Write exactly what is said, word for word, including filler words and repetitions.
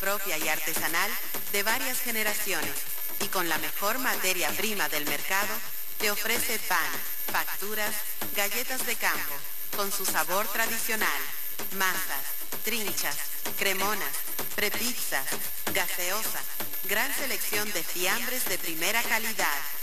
propia y artesanal de varias generaciones y con la mejor materia prima del mercado, te ofrece pan, facturas, galletas de campo, con su sabor tradicional, masas, trinchas, cremonas, prepizzas, gaseosa, gran selección de fiambres de primera calidad.